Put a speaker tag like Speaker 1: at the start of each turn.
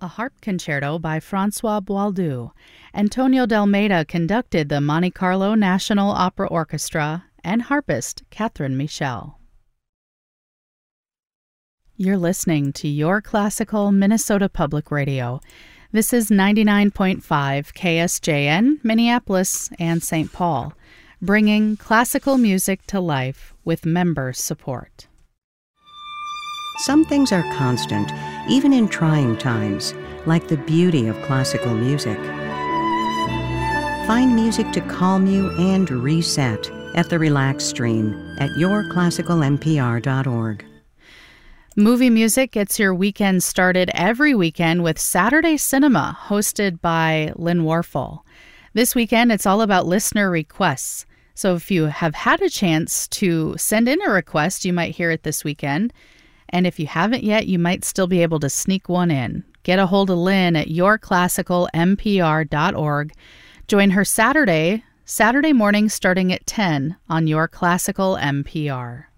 Speaker 1: harp concerto by François Boieldieu. Antonio de Almeida conducted the Monte Carlo National Opera Orchestra, and harpist Catherine Michel. You're listening to Your Classical Minnesota Public Radio. This is 99.5 KSJN, Minneapolis and St. Paul, bringing classical music to life with member support.
Speaker 2: Some things are constant, even in trying times, like the beauty of classical music. Find music to calm you and reset at the Relax Stream at yourclassicalmpr.org.
Speaker 1: Movie music gets your weekend started every weekend with Saturday Cinema, hosted by Lynn Warfel. This weekend, it's all about listener requests. So if you have had a chance to send in a request, you might hear it this weekend. And if you haven't yet, you might still be able to sneak one in. Get a hold of Lynn at yourclassicalmpr.org. Join her Saturday morning starting at 10 on Your Classical MPR.